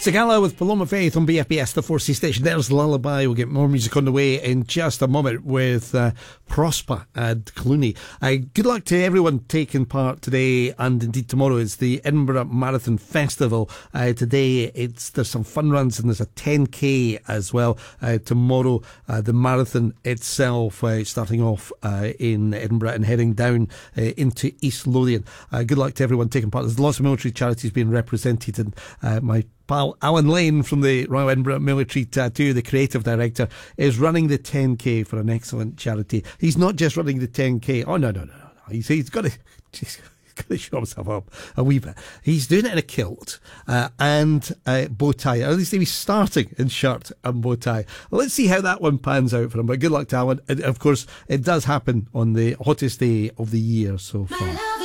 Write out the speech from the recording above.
Sigala with Paloma Faith on BFBS, the 4C station. There's Lullaby. We'll get more music on the way in just a moment with Prosper and Clooney. Good luck to everyone taking part today, and indeed tomorrow is the Edinburgh Marathon Festival. Today there's some fun runs and there's a 10k as well. Tomorrow the marathon itself starting off in Edinburgh and heading down into East Lothian. Good luck to everyone taking part. There's lots of military charities being represented, and my pal Alan Lane from the Royal Edinburgh Military Tattoo, the creative director, is running the 10k for an excellent charity. He's not just running the 10k. Oh no. He's got to show himself up a wee bit. He's doing it in a kilt and bow tie. At least he's starting in shirt and bow tie. Let's see how that one pans out for him. But good luck to Alan. And of course, it does happen on the hottest day of the year so far.